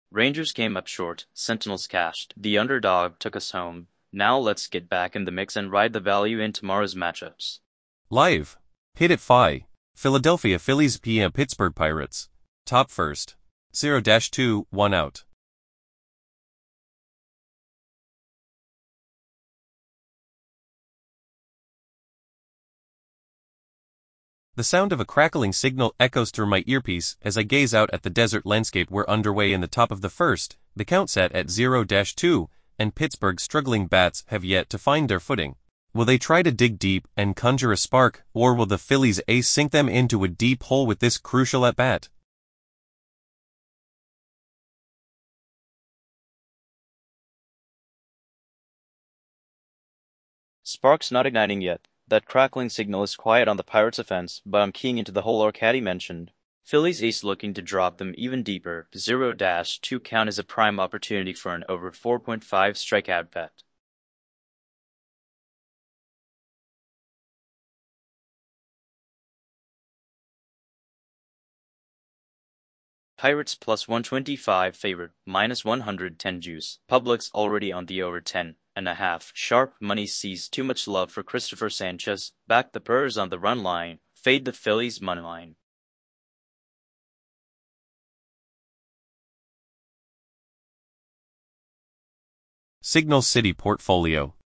Rangers came up short, Sentinels cashed. The underdog took us home. Now let's get back in the mix and ride the value in tomorrow's matchups. Live. Hit at Phi. Philadelphia Phillies PM Pittsburgh Pirates. Top first. 0-2, 1 out. The sound of a crackling signal echoes through my earpiece as I gaze out at the desert landscape we're underway in the top of the first. The count sat at 0-2, and Pittsburgh's struggling bats have yet to find their footing. Will they try to dig deep and conjure a spark, or will the Phillies ace sink them into a deep hole with this crucial at-bat? Sparks not igniting yet. That crackling signal is quiet on the Pirates' offense, but I'm keying into the hole Arcady mentioned. Phillies ace looking to drop them even deeper. 0-2 count is a prime opportunity for an over 4.5 strikeout bet. Pirates plus 125 favorite, minus 110 juice. Public's already on the over 10.5. Sharp money sees too much love for Christopher Sanchez. Back the Purs on the run line. Fade the Phillies money line. Signal City Portfolio.